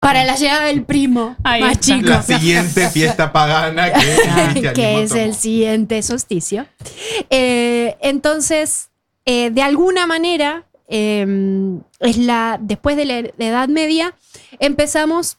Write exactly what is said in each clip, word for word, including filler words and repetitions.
Para la llegada del primo Ahí más está. chico. La siguiente fiesta pagana que, el cristianismo que es tomó. el siguiente solsticio. Eh, entonces, eh, de alguna manera, eh, es la, después de la, la Edad Media, empezamos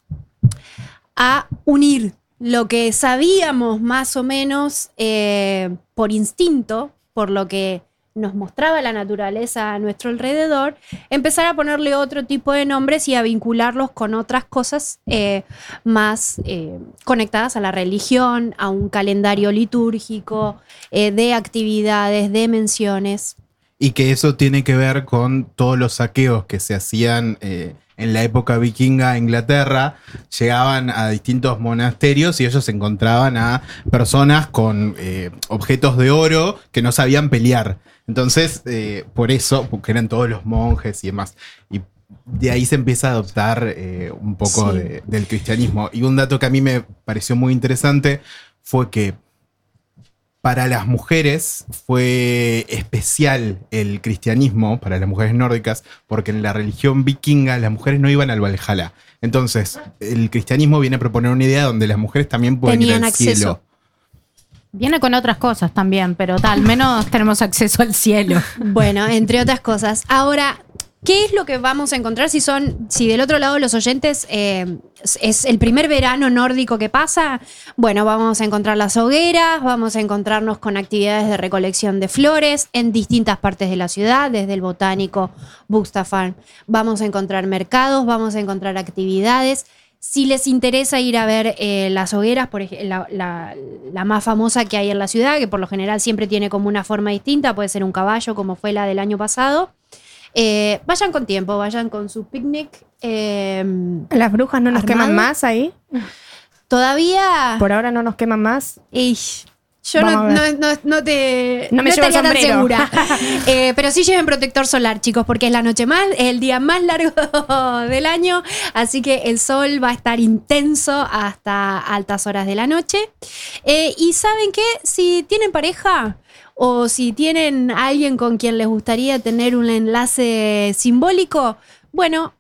a unir lo que sabíamos más o menos eh, por instinto, por lo que nos mostraba la naturaleza a nuestro alrededor, empezar a ponerle otro tipo de nombres y a vincularlos con otras cosas eh, más eh, conectadas a la religión, a un calendario litúrgico, eh, de actividades, de menciones. Y que eso tiene que ver con todos los saqueos que se hacían eh, en la época vikinga a Inglaterra. Llegaban a distintos monasterios y ellos encontraban a personas con eh, objetos de oro que no sabían pelear. Entonces, eh, por eso, porque eran todos los monjes y demás. Y de ahí se empieza a adoptar eh, un poco Sí. de- del cristianismo. Y un dato que a mí me pareció muy interesante fue que para las mujeres fue especial el cristianismo, para las mujeres nórdicas, porque en la religión vikinga las mujeres no iban al Valhalla. Entonces, el cristianismo viene a proponer una idea donde las mujeres también pueden Tenían ir al acceso. cielo. Viene con otras cosas también, pero tal, al menos tenemos acceso al cielo. Bueno, entre otras cosas. Ahora, ¿qué es lo que vamos a encontrar si son, si del otro lado los oyentes eh, es el primer verano nórdico que pasa? Bueno, vamos a encontrar las hogueras, vamos a encontrarnos con actividades de recolección de flores en distintas partes de la ciudad, desde el botánico Bukstafan. Vamos a encontrar mercados, vamos a encontrar actividades. Si les interesa ir a ver eh, las hogueras, por ejemplo, la, la- la más famosa que hay en la ciudad, que por lo general siempre tiene como una forma distinta, puede ser un caballo como fue la del año pasado. Eh, vayan con tiempo, vayan con su picnic. eh, ¿Las brujas no nos ¿Armado? queman más ahí? todavía... Por ahora no nos queman más. Ish, yo Vamos no, a ver. no- no- no te No me llevo estaría tan sombrero. segura. Eh, pero sí lleven protector solar, chicos, porque es la noche más, es el día más largo del año, así que el sol va a estar intenso hasta altas horas de la noche. Eh, y ¿saben qué? Si tienen pareja o si tienen a alguien con quien les gustaría tener un enlace simbólico, bueno,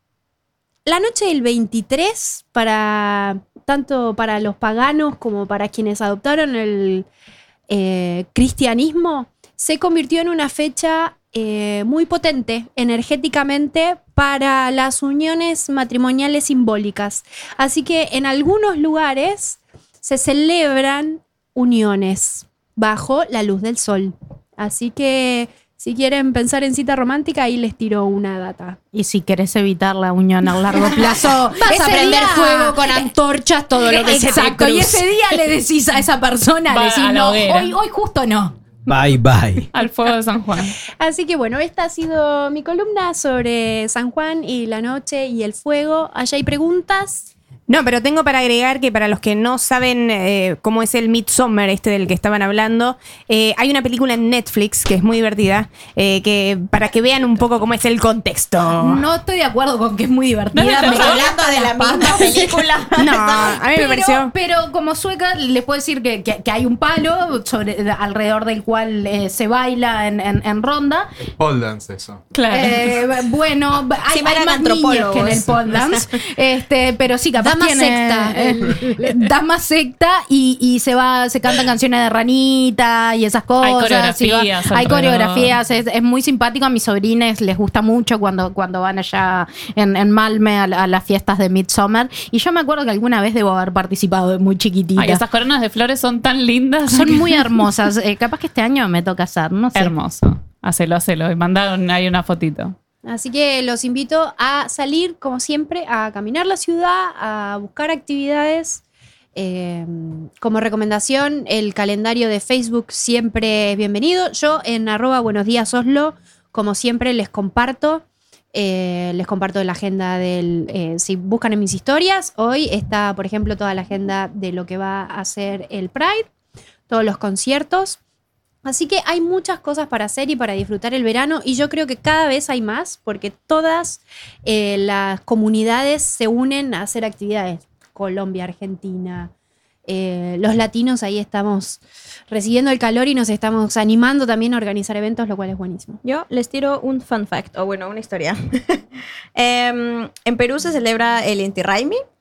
la noche del veintitrés, para tanto para los paganos como para quienes adoptaron el eh, cristianismo, se convirtió en una fecha eh, muy potente energéticamente para las uniones matrimoniales simbólicas. Así que en algunos lugares se celebran uniones bajo la luz del sol. Así que si quieren pensar en cita romántica, ahí les tiro una data. Y si querés evitar la unión a largo plazo, Vas a ese prender día- fuego con antorchas, todo lo que se te Exacto, y cruce. ese día le decís a esa persona, Va le decís, a la no, hoguera. hoy, hoy justo no. Bye, bye. Al fuego de San Juan. Así que bueno, esta ha sido mi columna sobre San Juan y la noche y el fuego. Allá hay preguntas. No, pero tengo para agregar que para los que no saben eh, cómo es el Midsommar, este del que estaban hablando, eh, hay una película en Netflix que es muy divertida, eh, que para que vean un poco cómo es el contexto. No estoy de acuerdo con que es muy divertida. Estamos me hablando corta de la las misma patas. película. No, a mí me pero, pareció... pero como sueca les puedo decir que, que- que hay un palo sobre, alrededor del cual eh, se baila en, en- en ronda. Pole dance, eso. Claro. Eh, bueno, hay, Sí, me hay eran más niñas antropólogos. que en el pole dance. Este, pero sí, capaz Da más tiene, secta. eh, da más secta y, y se va, se cantan canciones de ranita y esas cosas. Hay y va- coreografías hay alrededor. coreografías, es, es muy simpático. A mis sobrines les gusta mucho cuando, cuando van allá en, en Malmö a, la- a las fiestas de Midsommar. Y yo me acuerdo que alguna vez debo haber participado de muy chiquitita. Ay, esas coronas de flores son tan lindas. Son muy hermosas. Eh, capaz que este año me toca hacer, no sé. Hermoso. Hacelo, hacelo. Y mandaron ahí una fotito. Así que los invito a salir, como siempre, a caminar la ciudad, a buscar actividades. Eh, como recomendación, el calendario de Facebook siempre es bienvenido. Yo en arroba buenos días Oslo, como siempre, les comparto. eh, les comparto la agenda del... eh, si buscan en mis historias, hoy está, por ejemplo, toda la agenda de lo que va a ser el Pride, todos los conciertos. Así que hay muchas cosas para hacer y para disfrutar el verano, y yo creo que cada vez hay más porque todas eh, las comunidades se unen a hacer actividades. Colombia, Argentina, eh, los latinos ahí estamos recibiendo el calor y nos estamos animando también a organizar eventos, lo cual es buenísimo. Yo les tiro un fun fact, o bueno, una historia. eh, en Perú se celebra el Inti Raymi,